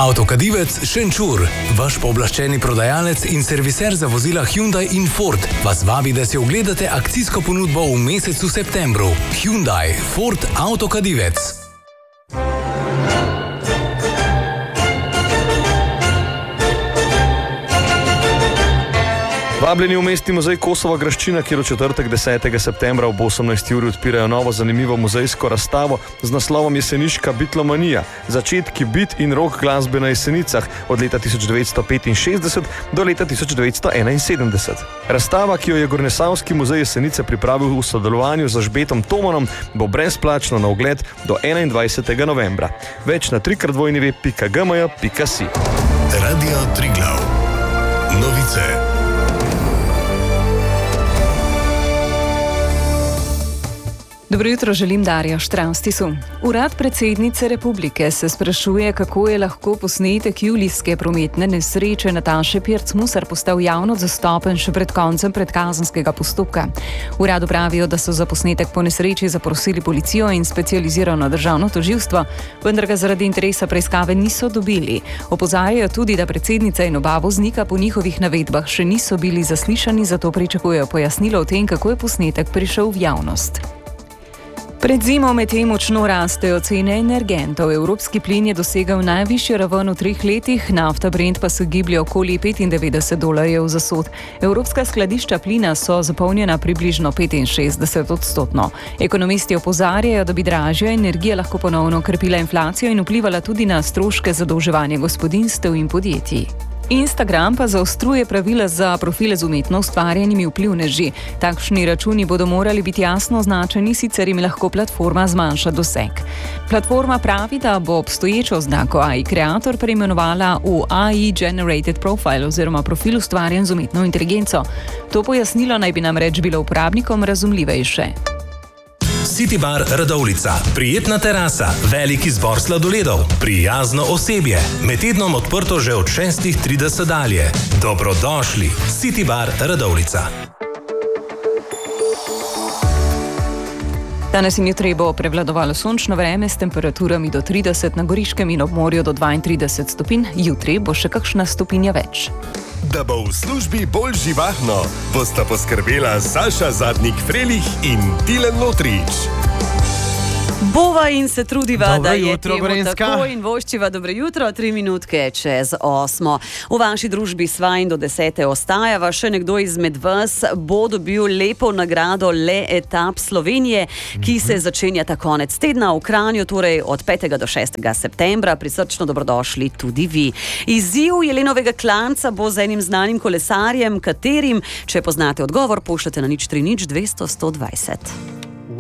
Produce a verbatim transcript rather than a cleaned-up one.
Avtokadivec Šenčur, vaš pooblaščeni prodajalec in serviser za vozila Hyundai in Ford, vas vabi, da si ogledate akcijsko ponudbo v mesecu septembru. Hyundai, Ford, Avtokadivec. Vabljeni v Mestni muzej Kosova graščina, kjer v četrtek desetega septembra ob osemnajsti uri odpirajo novo zanimivo muzejsko razstavo z naslovom Jeseniška bitlomanija. Začetki bit in rock glasbe na Jesenicah od leta tisoč devetsto petinšestdeset do leta tisoč devetsto enainsedemdeset. Razstava, ki jo je Gornesavski muzej Jesenice pripravil v sodelovanju z Žbetom Tomanom, bo brezplačno na ogled do enaindvajsetega novembra. Več na tri krat dvojni ve pika gmj pika si. Radio Triglav. Novice. Dobro jutro, želim Darja Štravstisu. Urad predsednice republike se sprašuje, kako je lahko posnetek julijske prometne nesreče Nataše Pirc-Musar postal javno zastopen še pred koncem predkazenskega postopka. V uradu pravijo, da so za posnetek po nesreči zaprosili policijo in specializirano državno tožilstvo, vendar ga zaradi interesa preiskave niso dobili. Opozarjajo tudi, da predsednica in oba voznika po njihovih navedbah še niso bili zaslišani, zato pričakujejo pojasnilo o tem, kako je posnetek prišel v javnost. Pred zimo medtem močno rastejo cene energentov. Evropski plin je dosegal najvišjo raven v treh letih, nafta Brent pa se giblje okoli petindevetdeset dolarjev za sod. Evropska skladišča plina so zapolnjena približno petinšestdeset odstotno. Ekonomisti opozarjajo, da bi dražja energija lahko ponovno krepila inflacijo in vplivala tudi na stroške zadolževanja gospodinjstev in podjetij. Instagram pa zaostruje pravila za profile z umetno ustvarjenimi vplivneži. Takšni računi bodo morali biti jasno označeni, sicer jim lahko platforma zmanjša doseg. Platforma pravi, da bo obstoječo oznako A I Creator preimenovala v A I Generated Profile oziroma profil ustvarjen z umetno inteligenco. To pojasnilo naj bi namreč bilo uporabnikom razumljivejše. City Bar Radovljica. Prijetna terasa, velik izbor sladoledov, prijazno osebje. Med tednom odprto že od šestih trideset dalje. Dobrodošli. City Bar Radovljica. Danes in jutri bo prevladovalo sončno vreme s temperaturami do trideset na Goriškem in ob morju do dvaintrideset stopinj. Jutri bo še kakšna stopinja več. Da bo v službi bolj živahno, bosta poskrbela Saša Zadnik-Frelih in Tilen Lotrič. Bova in se trudiva, dobro da je jutro, temu Gorenjska. tako in voščiva dobro jutro, tri minutke čez osmo. V vaši družbi sva in do desete ostajava. Še nekdo izmed vas bo dobil lepo nagrado Le etap Slovenije, ki se začenja ta konec tedna v Kranju, torej od petega do šestega septembra. Prisrčno dobrodošli tudi vi. Izziv Jelenovega klanca bo z enim znanim kolesarjem, katerim, če poznate odgovor, pošljete na nič tri nič dvesto sto dvajset.